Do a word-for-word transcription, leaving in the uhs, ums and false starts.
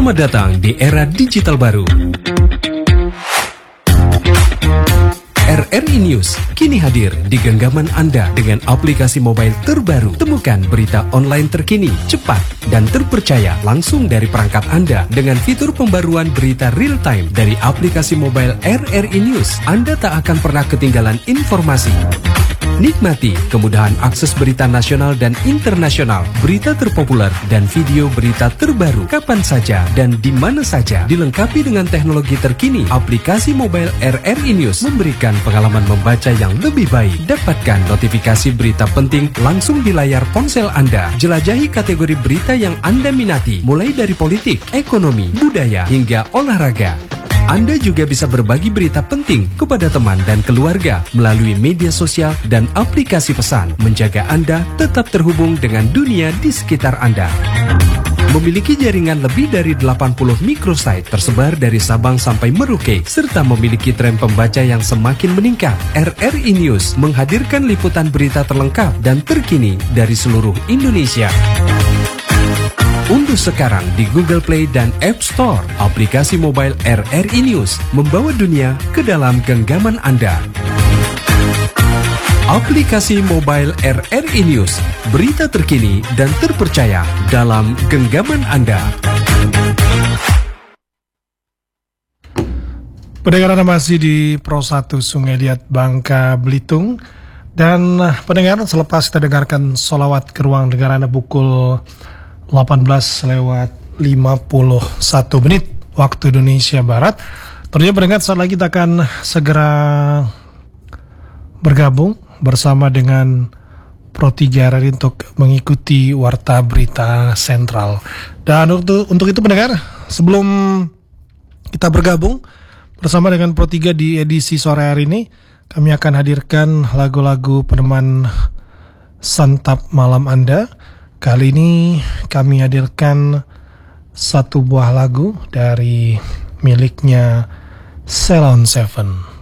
Selamat datang di era digital baru. R R I News kini hadir di genggaman Anda dengan aplikasi mobile terbaru. Temukan berita online terkini, cepat, dan terpercaya langsung dari perangkat Anda dengan fitur pembaruan berita real time dari aplikasi mobile R R I News. Anda tak akan pernah ketinggalan informasi. Nikmati kemudahan akses berita nasional dan internasional, berita terpopuler, dan video berita terbaru kapan saja dan di mana saja. Dilengkapi dengan teknologi terkini, aplikasi mobile R R I News memberikan pengalaman membaca yang lebih baik. Dapatkan notifikasi berita penting langsung di layar ponsel Anda. Jelajahi kategori berita yang Anda minati, mulai dari politik, ekonomi, budaya, hingga olahraga. Anda juga bisa berbagi berita penting kepada teman dan keluarga melalui media sosial dan aplikasi pesan, menjaga Anda tetap terhubung dengan dunia di sekitar Anda. Memiliki jaringan lebih dari delapan puluh microsite tersebar dari Sabang sampai Merauke, serta memiliki tren pembaca yang semakin meningkat. R R I News menghadirkan liputan berita terlengkap dan terkini dari seluruh Indonesia. Unduh sekarang di Google Play dan App Store aplikasi mobile R R I News, membawa dunia ke dalam genggaman Anda. Aplikasi mobile R R I News, berita terkini dan terpercaya dalam genggaman Anda. Pendengar Anda masih di Pro satu Sungai Liat, Bangka Belitung. Dan pendengar, selepas kita dengarkan solawat ke ruang dengar Anda pukul delapan belas lewat lima puluh satu menit waktu Indonesia Barat. Tentunya pendengar, saat lagi kita akan segera bergabung bersama dengan Pro tiga R R I untuk mengikuti Warta Berita Sentral. Dan untuk, untuk itu pendengar, sebelum kita bergabung bersama dengan Pro tiga di edisi sore hari ini, kami akan hadirkan lagu-lagu peneman santap malam Anda. Kali ini kami hadirkan satu buah lagu dari miliknya Ceylon Seven.